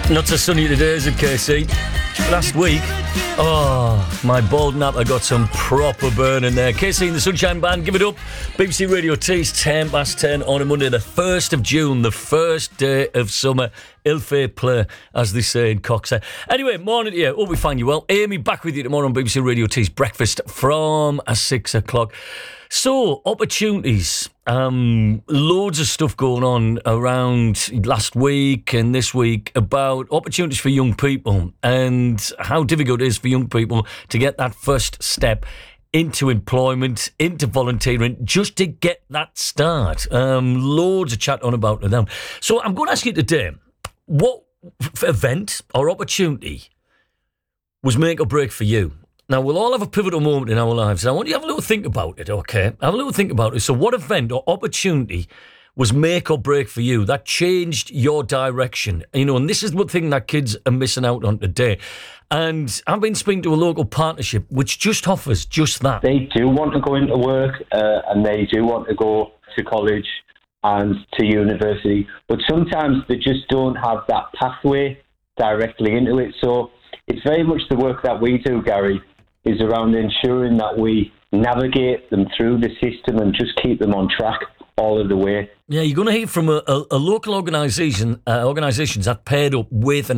Not so sunny today, is it, Casey? Last week, my bald napper got some proper burning there. Casey and the Sunshine Band, give it up. BBC Radio T's 10:10 on a Monday, the 1st of June, the first day of summer. Ill-fair play, as they say in Coxey. Anyway, morning to you. Hope we find you well. Amy, back with you tomorrow on BBC Radio T's Breakfast from 6 o'clock. So, opportunities. Loads of stuff going on around last week and this week about opportunities for young people and how difficult it is for young people to get that first step into employment, into volunteering, just to get that start. Loads of chat on about them. So I'm going to ask you today, what event or opportunity was make or break for you? Now, we'll all have a pivotal moment in our lives. And I want you to have a little think about it, okay? Have a little think about it. So what event or opportunity was make or break for you that changed your direction? You know, and this is the thing that kids are missing out on today. And I've been speaking to a local partnership which just offers just that. They do want to go into work and they do want to go to college and to university. But sometimes they just don't have that pathway directly into it. So it's very much the work that we do, Gary, is around ensuring that we navigate them through the system and just keep them on track all of the way. Yeah, you're going to hear from a local organisations that paired up with an